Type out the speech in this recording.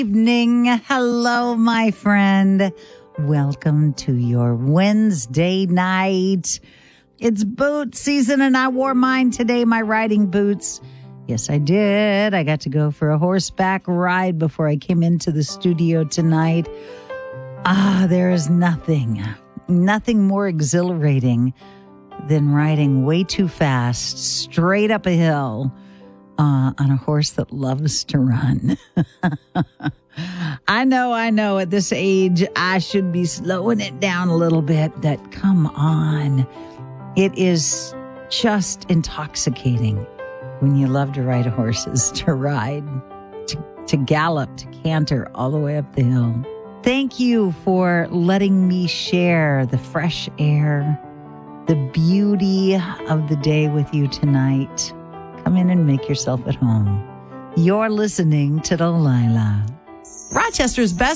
Evening. Hello, my friend. Welcome to your Wednesday night. It's boot season and I wore mine today, my riding boots. Yes, I did. I got to go for a horseback ride before I came into the studio tonight. There is nothing more exhilarating than riding way too fast, straight up a hill on a horse that loves to run. I know. At this age, I should be slowing it down a little bit. That, come on. It is just intoxicating when you love to ride horses, to ride, to gallop, to canter all the way up the hill. Thank you for letting me share the fresh air, the beauty of the day with you tonight. Come in and make yourself at home. You're listening to Delilah. Rochester's best